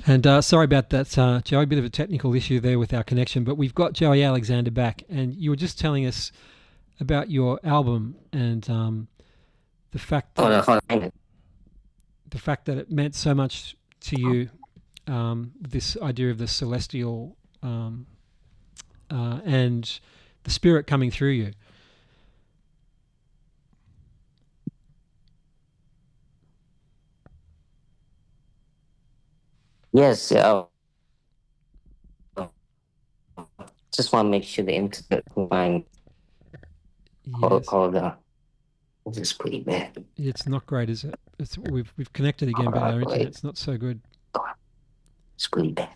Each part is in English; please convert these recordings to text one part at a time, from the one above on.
And sorry about that, Joey. A bit of a technical issue there with our connection, but we've got Joey Alexander back, and you were just telling us about your album and the fact Hold that on, hold on. it meant so much to you. This idea of the celestial and the spirit coming through you. Yes, just want to make sure the internet line Yes, hold on. This is pretty bad. it's not great, is it? We've connected again, but our Wait, internet's not so good. it's pretty bad.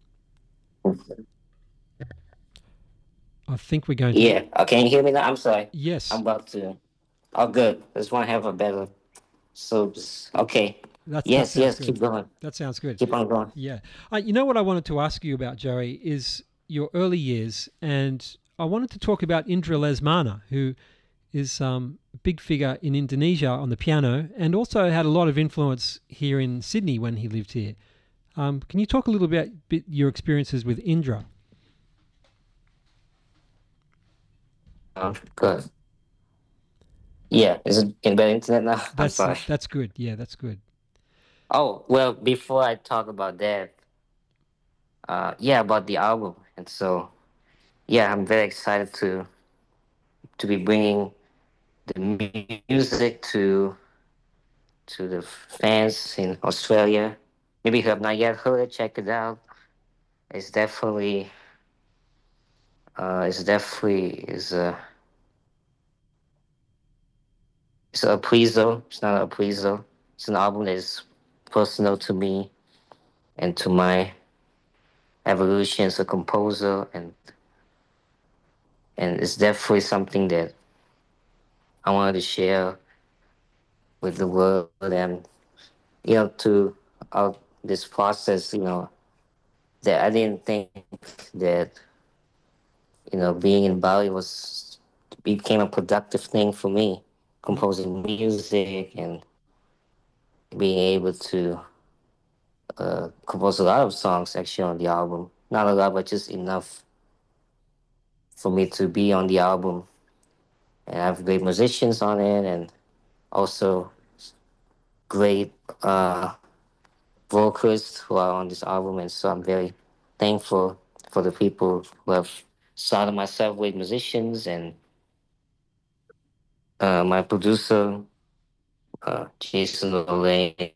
I think we're going to. Yeah, can you hear me now? I'm sorry. I'm Yes, about to. Oh, good. Just want to have a better. Okay. that Yes, sounds yes, good. keep going. That sounds good. Keep on going. Yeah. You know what I wanted to ask you about, Joey, is your early years, and I wanted to talk about Indra Lesmana, who is a big figure in Indonesia on the piano, and also had a lot of influence here in Sydney when he lived here. Can you talk a little bit your experiences with Indra? Good. Yeah, is it in better internet now? I'm sorry. That's good. Yeah, that's good. Oh, well, before I talk about that, yeah, about the album. And so, yeah, I'm very excited to be bringing the music to the fans in Australia. Maybe who have not yet heard it, check it out. It's definitely, it's definitely it's a pleaser. It's not a pleaser. It's an album that is personal to me and to my evolution as a composer, and it's definitely something that I wanted to share with the world. And to this process, that I didn't think that being in Bali was became a productive thing for me, Mm. composing music and being able to compose a lot of songs actually on the album. Not a lot, but just enough for me to be on the album. And I have great musicians on it, and also great vocalists who are on this album. And so I'm very thankful for the people who have surrounded myself with musicians, and my producer, Jason Olay,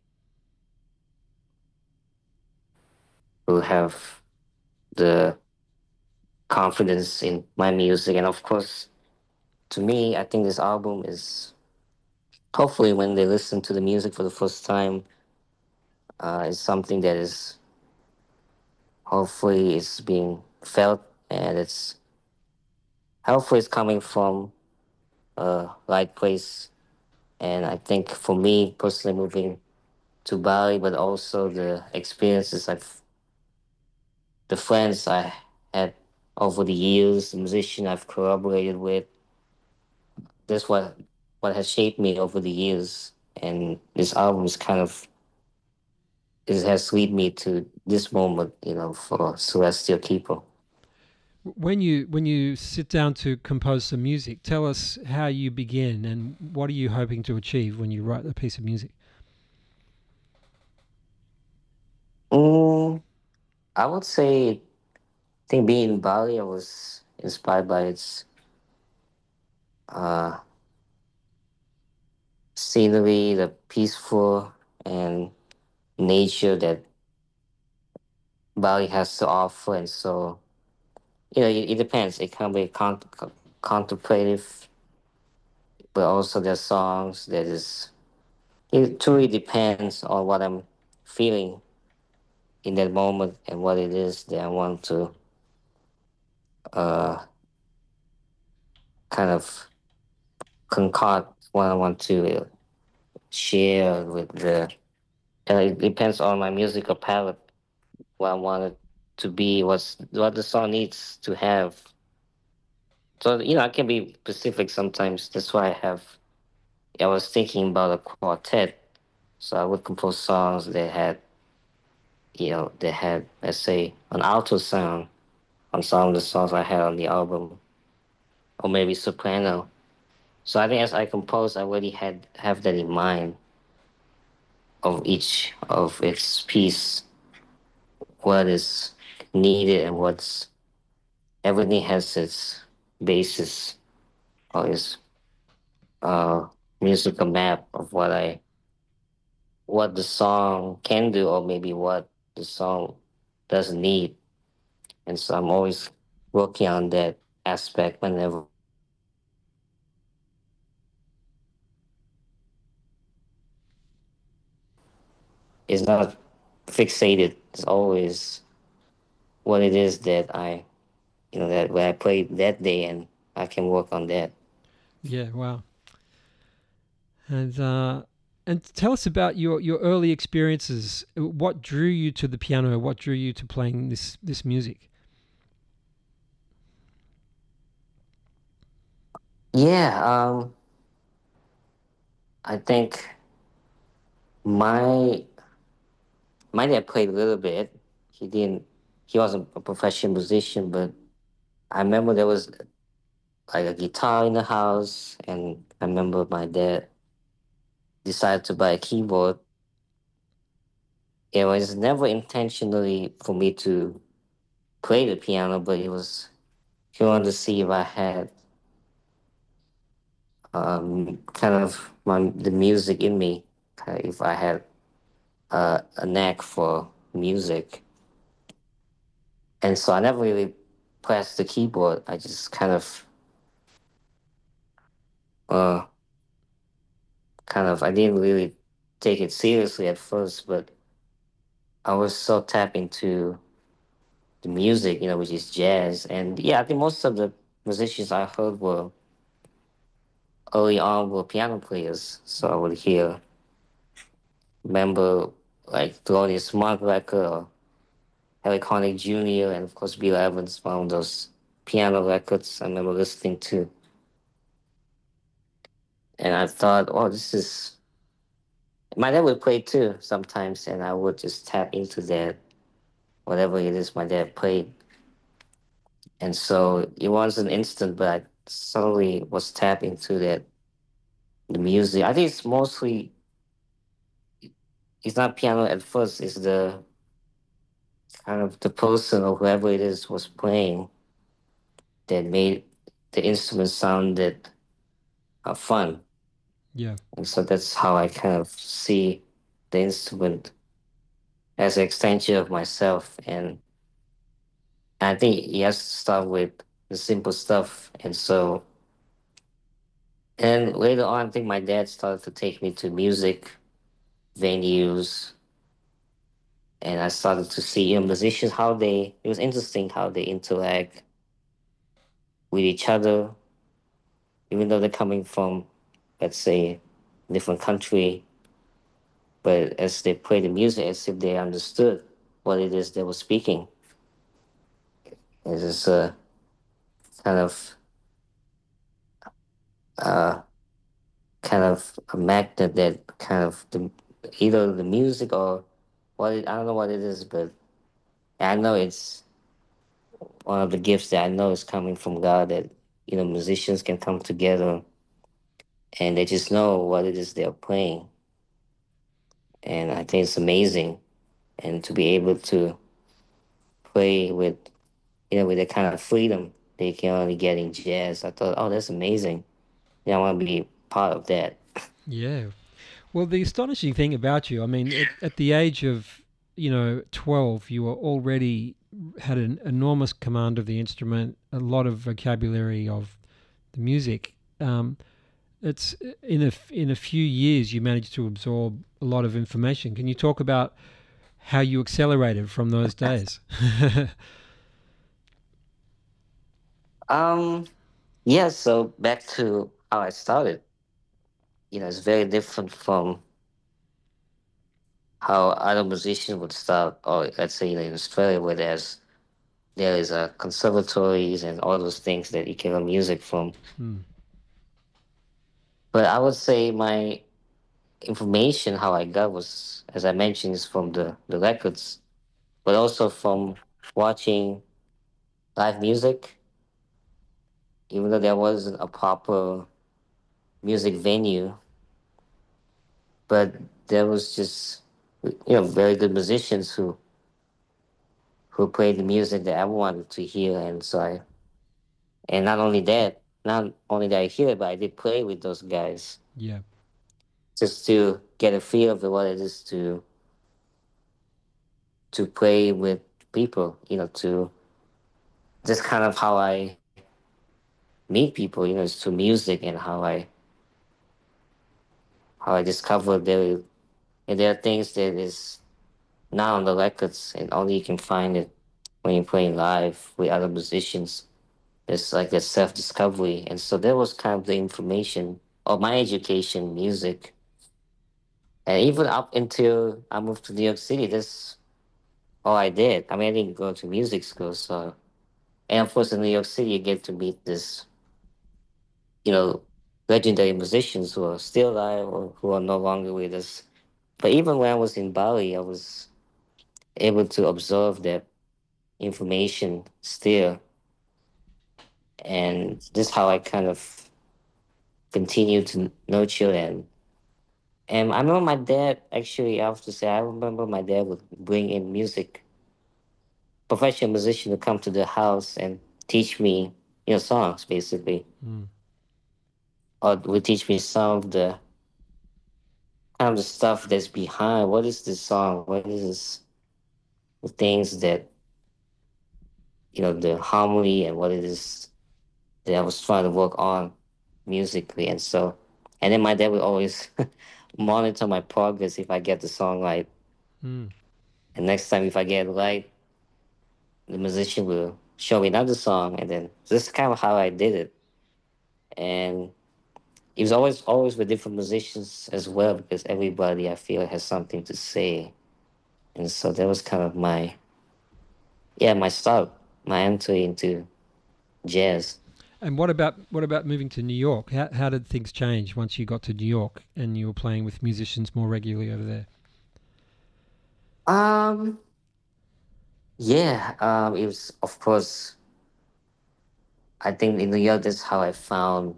who have the confidence in my music. And of course, to me, I think this album is hopefully when they listen to the music for the first time, is something that is hopefully is being felt, and it's hopefully it's coming from a right place. And I think for me personally, moving to Bali, but also the experiences the friends I had over the years, the musician I've collaborated with, that's what has shaped me over the years. And this album is kind of it has led me to this moment, for Celestial Keeper. When you sit down to compose some music, tell us how you begin and what are you hoping to achieve when you write a piece of music. Mm, I would say, I think being in Bali, I was inspired by its uh, scenery, the peaceful and nature that Bali has to offer. And so, it depends. It can be contemplative, but also there's songs that is, it truly depends on what I'm feeling in that moment and what it is that I want to uh, kind of concoct, what I want to share with the. And it depends on my musical palette, what I want it to be, what the song needs to have. So I can be specific sometimes. That's why I was thinking about a quartet. So I would compose songs that had they had, let's say, an alto sound on some of the songs I had on the album, or maybe soprano. So I think as I composed, I already had have that in mind of each of its piece, what is needed and what's everything has its basis or its uh musical map of what the song can do or maybe what the song doesn't need. And so I'm always working on that aspect whenever it's not fixated. It's always what it is that that when I play that day and I can work on that. Yeah, wow. And and tell us about your early experiences. What drew you to the piano? What drew you to playing this music? Yeah, I think my my dad played a little bit. He didn't. He wasn't a professional musician, but I remember there was like a guitar in the house, and I remember my dad decided to buy a keyboard. It was never intentionally for me to play the piano, but he wanted to see if I had kind of the music in me, if I had a knack for music, and so I never really pressed the keyboard. I just uh, I didn't really take it seriously at first, but I was so tapped into the music, which is jazz. And yeah, I think most of the musicians I heard were early on were piano players. So I would remember like Thelonious Monk record or Harry Connick Jr. and of course Bill Evans, one of those piano records I remember listening to. And I thought, oh, this is my dad would play too sometimes, and I would just tap into that whatever it is my dad played. And so it was an instant, but I suddenly was tapped into that the music. I think it's not piano at first. It's the kind of the person or whoever it is was playing that made the instrument sounded fun. Yeah, And so that's how I kind of see the instrument as an extension of myself. And I think it has to start with the simple stuff. And later on, I think my dad started to take me to music venues, and I started to see musicians how it was interesting how they interact with each other, even though they're coming from, let's say, different country, but as they play the music, as if they understood what it is they were speaking. It's just a kind of uh, kind of a magnet that either the music or I don't know what it is, but I know it's one of the gifts that I know is coming from God that musicians can come together and they just know what it is they're playing, and I think it's amazing. And to be able to play with with that kind of freedom they can only get in jazz, I thought, oh, that's amazing. Yeah, I want to be part of that. yeah. Well, the astonishing thing about you, I mean, at the age of 12, you were already had an enormous command of the instrument, a lot of vocabulary of the music. It's in a few years you managed to absorb a lot of information. Can you talk about how you accelerated from those days? um, yeah. So back to how I started. It's very different from how other musicians would start, or let's say in Australia, where there is conservatories and all those things that you can learn music from. Hmm. But I would say my information, how I got was, as I mentioned, is from the records. but also from watching live music, even though there wasn't a proper music venue, but there was just very good musicians who played the music that I wanted to hear, and and not only did I hear it, but I did play with those guys Yeah. just to get a feel of what it is to play with people, to just kind of how I meet people, is through music and how I discover there are things that is not on the records and only you can find it when you're playing live with other musicians. It's like a self discovery. And so that was kind of the information of my education, music. And even up until I moved to New York City, that's all I did. I mean, I didn't go to music school. So, and of course, in New York City, you get to meet this, you know, legendary musicians who are still alive or who are no longer with us. But even when I was in Bali, I was able to observe that information still. And this is how I kind of continue to nurture and I remember my dad actually. I have to say, I remember my dad would bring in music, professional musician to come to the house and teach me, songs basically, Mm. or would teach me some of the kind of the stuff that's behind. What is this song? What is the things that the harmony and what it is that I was trying to work on musically, and then my dad would always monitor my progress if I get the song right, Mm. and next time if I get it right the musician will show me another song, and then this is kind of how I did it. And it was always with different musicians as well, because everybody I feel has something to say, and so that was kind of my start, my entry into jazz. And what about moving to New York? How did things change once you got to New York and you were playing with musicians more regularly over there? Um, yeah, it was of course. I think in New York, that's how I found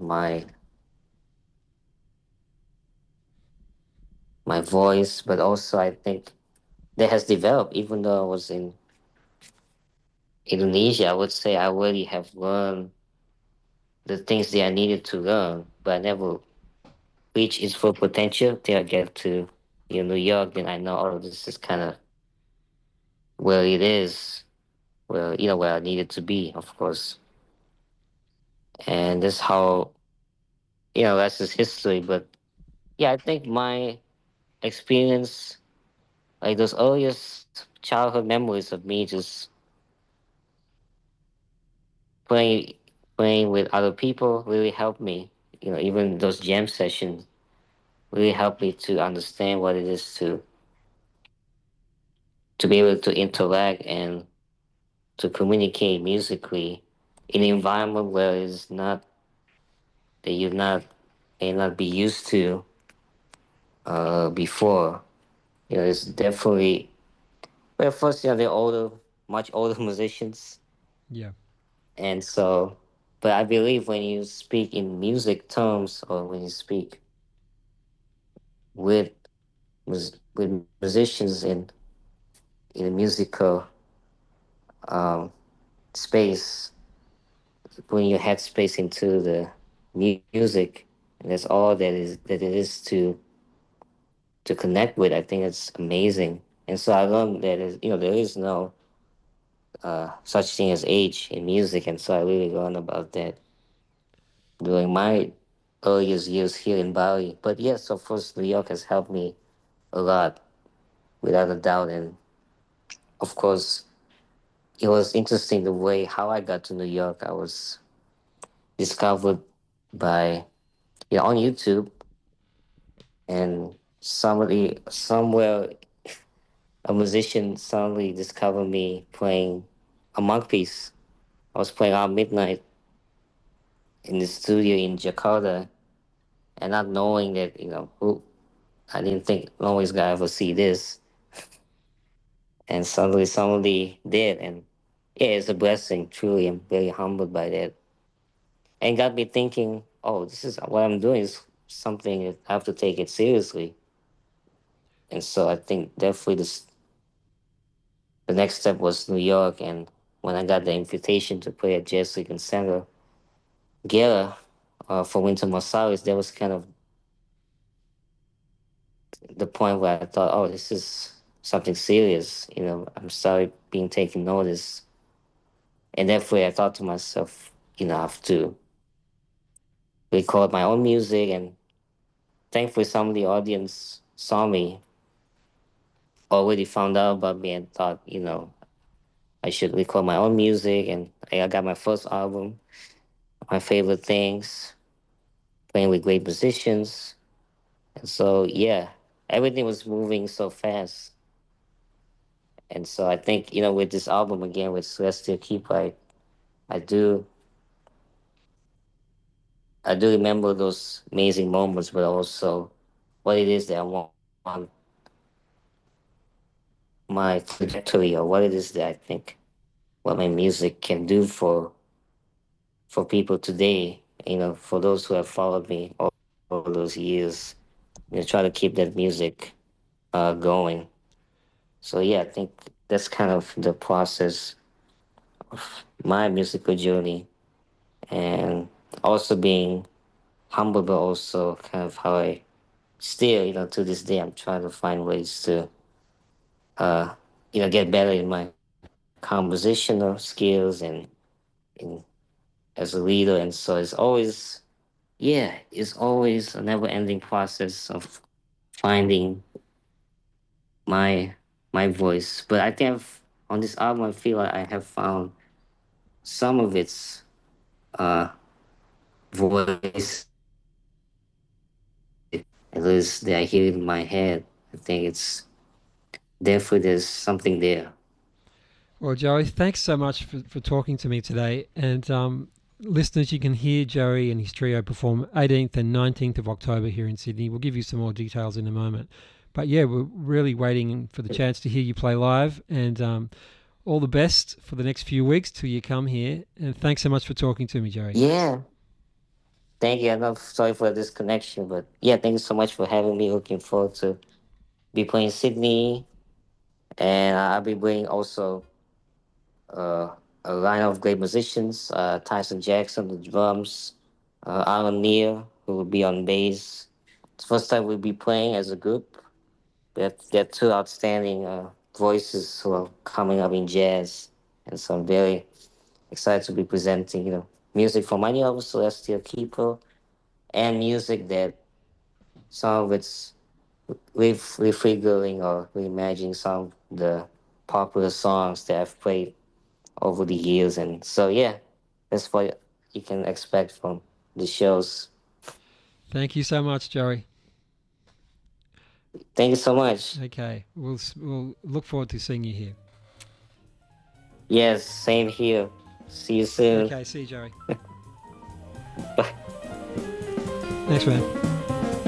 my voice, but also I think that has developed. Even though I was in Indonesia, I would say I already have learned the things that I needed to learn, but I never reached its full potential till I get to New York. Then I know, oh, this is kind of where it is, where I needed to be, of course. And that's how that's just history. But yeah, I think my experience, like those earliest childhood memories of me just playing playing with other people really helped me. Even those jam sessions really helped me to understand what it is to be able to interact and to communicate musically in an environment where it's not that you not may not be used to before. It's definitely well first they're older, much older musicians, Yeah. and so but I believe when you speak in music terms or when you speak with with musicians in a musical um, space, putting your headspace into the music, and that's all that it is to connect with. I think it's amazing, and so I learned that there is no such thing as age in music, and so I really learned about that during my earliest years here in Bali. But yes, of course, New York has helped me a lot, without a doubt, and of course, it was interesting the way how I got to New York. I was discovered by on YouTube, and somebody somewhere a musician suddenly discovered me playing a monk piece. I was playing out midnight in the studio in Jakarta, and not knowing that who I didn't think no one's gonna ever see this. and suddenly somebody did, and yeah, it's a blessing. Truly, I'm very humbled by that, and got me thinking. Oh, this is what I'm doing is something that I have to take it seriously, and so I think definitely the next step was New York, and when I got the invitation to play at Jazz League Center Gala for Winter Marsalis, that was kind of the point where I thought, oh, this is something serious. I'm started being taken notice. And therefore, I thought to myself, I have to record my own music. And thankfully, some of the audience saw me, already found out about me, and thought, I should record my own music. And I got my first album, My Favorite Things, playing with great musicians. And so, yeah, everything was moving so fast. And so I think, with this album again, with Celestial Keeper, I do I do remember those amazing moments, but also what it is that I want my trajectory, or what it is that I think what my music can do for people today. For those who have followed me all those years, try to keep that music going. So yeah, I think that's kind of the process of my musical journey, and also being humble, but also kind of how I still, to this day, I'm trying to find ways to, uh, get better in my compositional skills and in as a leader. And so it's always a never-ending process of finding my my voice. But I think on this album, I feel like I have found some of its uh, voice, at least that I hear in my head. I think it's therefore there's something there. Well, Joey, thanks so much for talking to me today. And listeners, you can hear Joey and his trio perform 18th and 19th of October here in Sydney. We'll give you some more details in a moment. But yeah, we're really waiting for the chance to hear you play live. And all the best for the next few weeks till you come here. And thanks so much for talking to me, Joey. Yeah, thank you. I'm not sorry for this connection, but yeah, thank you so much for having me. Looking forward to be playing Sydney, and I'll be bringing also uh, a line of great musicians: Tyson Jackson, the drums, Alan Neal, who will be on bass. It's the first time we'll be playing as a group. They're two outstanding voices who are coming up in jazz, and so I'm very excited to be presenting, music from my new album, Celestial Keeper, and music that some of it's refiguring or reimagining some of the popular songs that I've played over the years. And so, yeah, that's what you can expect from the shows. Thank you so much, Joey. Thank you so much. Okay, we'll look forward to seeing you here. Yes, same here. See you soon. Okay, see you, Joey. Bye. Thanks, man.